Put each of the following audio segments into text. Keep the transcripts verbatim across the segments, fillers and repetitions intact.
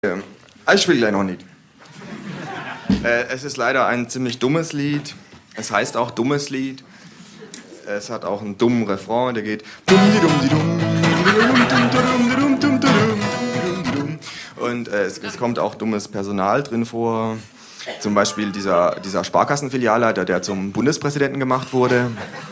Ähm, ich spiele gleich noch ein Lied. Äh, es ist leider ein ziemlich dummes Lied. Es heißt auch dummes Lied. Es hat auch einen dummen Refrain, der geht und äh, es, es kommt auch dummes Personal drin vor. Zum Beispiel dieser, dieser Sparkassenfilialleiter, der zum Bundespräsidenten gemacht wurde.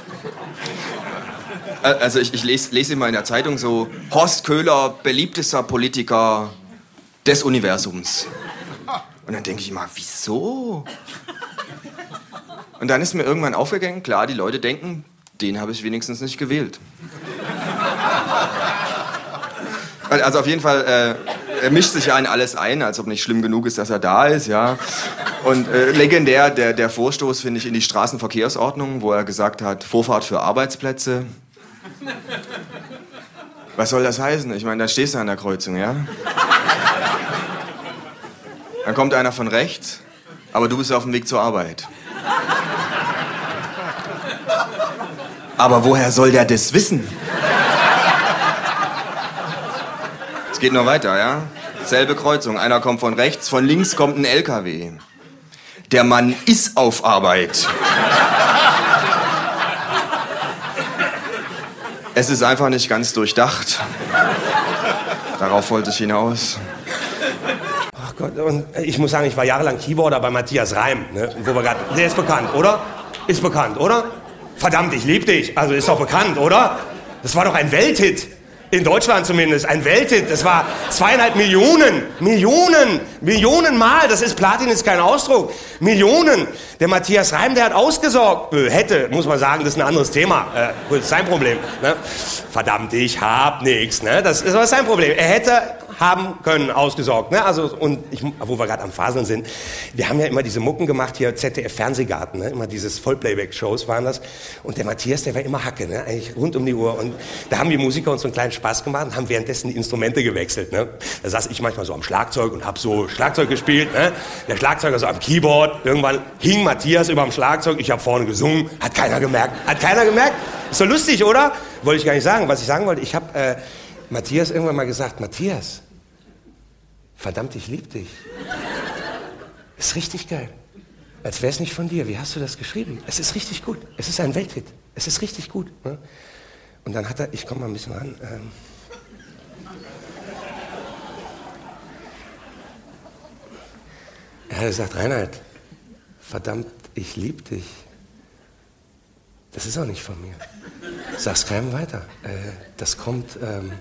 Also ich, ich lese, lese immer in der Zeitung so, Horst Köhler, beliebtester Politiker des Universums. Und dann denke ich immer, wieso? Und dann ist mir irgendwann aufgegangen, klar, die Leute denken, den habe ich wenigstens nicht gewählt. Also auf jeden Fall, äh, er mischt sich ja in alles ein, als ob nicht schlimm genug ist, dass er da ist, ja. Und äh, legendär der, der Vorstoß, finde ich, in die Straßenverkehrsordnung, wo er gesagt hat, Vorfahrt für Arbeitsplätze. Was soll das heißen? Ich meine, da stehst du an der Kreuzung, ja? Dann kommt einer von rechts, aber du bist auf dem Weg zur Arbeit. Aber woher soll der das wissen? Es geht noch weiter, ja? Selbe Kreuzung, einer kommt von rechts, von links kommt ein L K W. Der Mann ist auf Arbeit. Es ist einfach nicht ganz durchdacht. Darauf wollte ich hinaus. Ach Gott, und ich muss sagen, ich war jahrelang Keyboarder bei Matthias Reim, ne? Wo wir grad, der ist bekannt, oder? Ist bekannt, oder? Verdammt, ich lieb dich. Also ist doch bekannt, oder? Das war doch ein Welthit. In Deutschland zumindest. Ein Welthit. Das war zweieinhalb Millionen. Millionen. Millionen Mal. Das ist Platin, ist kein Ausdruck. Millionen. Der Matthias Reim, der hat ausgesorgt. Äh, hätte, muss man sagen, das ist ein anderes Thema. Äh, gut, ist sein Problem. Ne? Verdammt, ich hab nix. Ne? Das ist aber sein Problem. Er hätte haben können, ausgesorgt. Ne? Also, und ich, wo wir gerade am Faseln sind, wir haben ja immer diese Mucken gemacht, hier Z D F-Fernsehgarten, ne? Immer dieses Vollplayback-Shows waren das. Und der Matthias, der war immer Hacke, ne? Eigentlich rund um die Uhr. Und da haben die Musiker uns so einen kleinen Spaß gemacht und haben währenddessen die Instrumente gewechselt. Ne? Da saß ich manchmal so am Schlagzeug und habe so Schlagzeug gespielt. Ne? Der Schlagzeuger so am Keyboard. Irgendwann hing Matthias über dem Schlagzeug. Ich habe vorne gesungen. Hat keiner gemerkt. Hat keiner gemerkt? Ist doch lustig, oder? Wollte ich gar nicht sagen. Was ich sagen wollte, ich habe äh, Matthias irgendwann mal gesagt, Matthias, verdammt, ich lieb dich. Ist richtig geil. Als wäre es nicht von dir. Wie hast du das geschrieben? Es ist richtig gut. Es ist ein Welthit. Es ist richtig gut. Ne? Und dann hat er, ich komme mal ein bisschen ran. Ähm, er hat gesagt, Reinhard, verdammt, ich lieb dich. Das ist auch nicht von mir. Sag's keinem weiter. Äh, das kommt ähm,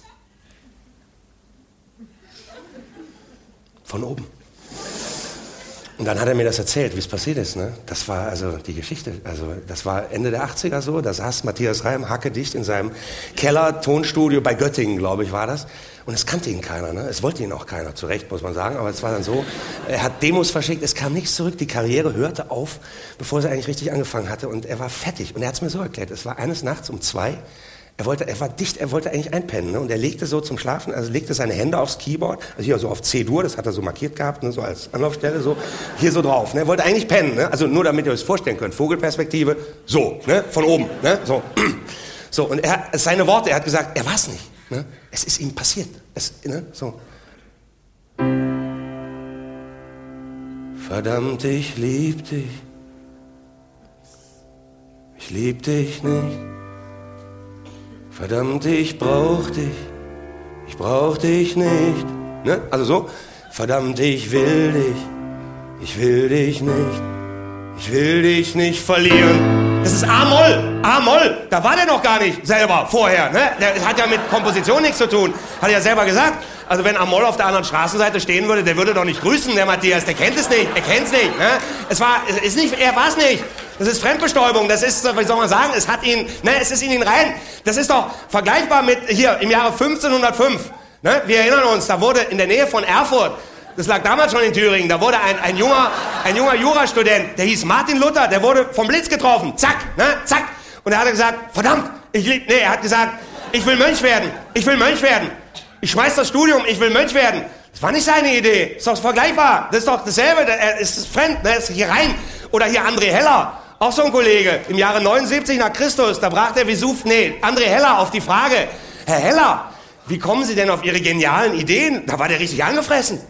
von oben. Und dann hat er mir das erzählt, wie es passiert ist. Ne? Das war also die Geschichte. Also das war Ende der achtziger so. Da saß Matthias Reim hackedicht in seinem Keller-Tonstudio bei Göttingen, glaube ich, war das. Und es kannte ihn keiner. Ne? Es wollte ihn auch keiner, zu Recht, muss man sagen. Aber es war dann so, er hat Demos verschickt, es kam nichts zurück. Die Karriere hörte auf, bevor sie eigentlich richtig angefangen hatte. Und er war fertig. Und er hat es mir so erklärt. Es war eines Nachts um zwei. Er wollte, er war dicht, er wollte eigentlich einpennen, ne? Und er legte so zum Schlafen, also legte seine Hände aufs Keyboard, also hier so auf C-Dur, das hat er so markiert gehabt, ne? So als Anlaufstelle, so hier so drauf. Ne? Er wollte eigentlich pennen, ne? Also nur damit ihr euch vorstellen könnt, Vogelperspektive, so, ne? Von oben, ne? So, so und er, seine Worte, er hat gesagt, er war es nicht, ne? Es ist ihm passiert, es, ne? So. Verdammt, ich lieb dich, ich lieb dich nicht. Verdammt, ich brauch dich, ich brauch dich nicht. Ne? Also so, verdammt, ich will dich, ich will dich nicht, ich will dich nicht verlieren. Das ist A-Moll, A-Moll, da war der noch gar nicht selber vorher. Ne? Der hat ja mit Komposition nichts zu tun, hat er ja selber gesagt. Also wenn A-Moll auf der anderen Straßenseite stehen würde, der würde doch nicht grüßen, der Matthias, der kennt es nicht, er kennt's nicht. Ne? Es war, es ist nicht, er war's nicht. Das ist Fremdbestäubung, das ist, wie soll man sagen, es hat ihn, ne, es ist in ihn rein. Das ist doch vergleichbar mit hier im Jahre fünfzehnhundertfünf. Ne? Wir erinnern uns, da wurde in der Nähe von Erfurt, das lag damals schon in Thüringen, da wurde ein, ein junger, ein junger Jurastudent, der hieß Martin Luther, der wurde vom Blitz getroffen, zack, ne, zack. Und er hat gesagt, verdammt, ich lieb, nee, er hat gesagt, ich will Mönch werden, ich will Mönch werden. Ich schmeiß das Studium, ich will Mönch werden. Das war nicht seine Idee, ist doch vergleichbar, das ist doch dasselbe, das ist fremd, ne, das ist hier rein. Oder hier André Heller. Auch so ein Kollege, im Jahre neunundsiebzig nach Christus, da brach der Vesuv, nee, André Heller auf die Frage, Herr Heller, Wie kommen Sie denn auf Ihre genialen Ideen? Da war der richtig angefressen.